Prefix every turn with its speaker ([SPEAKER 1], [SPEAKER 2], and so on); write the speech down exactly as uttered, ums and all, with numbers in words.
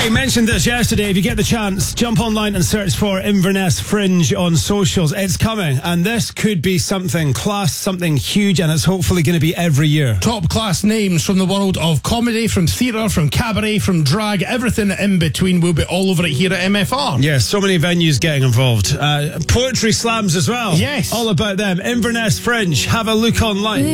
[SPEAKER 1] Okay, mentioned this yesterday. If you get the chance, jump online and search for Inverness Fringe on socials. It's coming, and this could be something class, something huge, and it's hopefully going to be every year.
[SPEAKER 2] Top class names from the world of comedy, from theatre, from cabaret, from drag, everything in between will be all over it here at M F R.
[SPEAKER 1] Yeah, so many venues getting involved. Uh, poetry slams as well.
[SPEAKER 2] Yes.
[SPEAKER 1] All about them. Inverness Fringe. Have a look online.